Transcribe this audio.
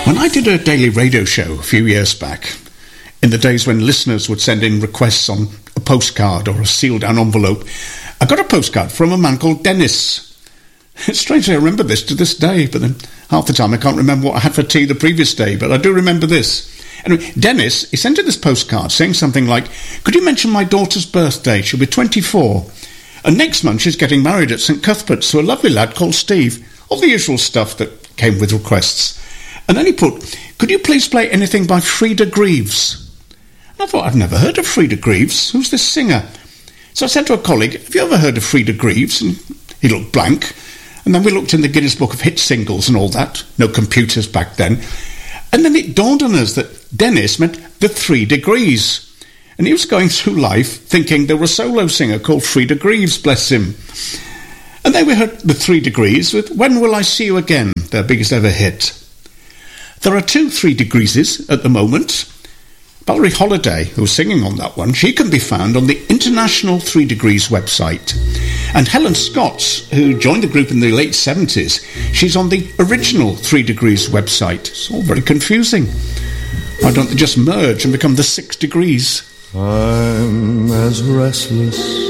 When I did a daily radio show a few years back, in the days when listeners would send in requests on a postcard or a sealed-down envelope, I got a postcard from a man called Dennis. Strangely, I remember this to this day, but then half the time I can't remember what I had for tea the previous day, but I do remember this. Anyway, Dennis, he sent in this postcard saying something like, "Could you mention my daughter's birthday? She'll be 24. And next month she's getting married at St Cuthbert's to a lovely lad called Steve." All the usual stuff that came with requests. And then he put, "Could you please play anything by Frida Greaves?" And I thought, I've never heard of Frida Greaves. Who's this singer? So I said to a colleague, "Have you ever heard of Frida Greaves?" And he looked blank. And then we looked in the Guinness Book of Hit Singles and all that. No computers back then. And then it dawned on us that Dennis meant the 3 Degrees. And he was going through life thinking there was a solo singer called Frida Greaves, bless him. And then we heard the 3 Degrees with "When Will I See You Again?", their biggest ever hit. There are 2 3 Degreeses at the moment. Valerie Holiday, who's singing on that one, she can be found on the International 3 Degrees website. And Helen Scott, who joined the group in the late 70s, she's on the original 3 Degrees website. It's all very confusing. Why don't they just merge and become the 6 Degrees? I'm as restless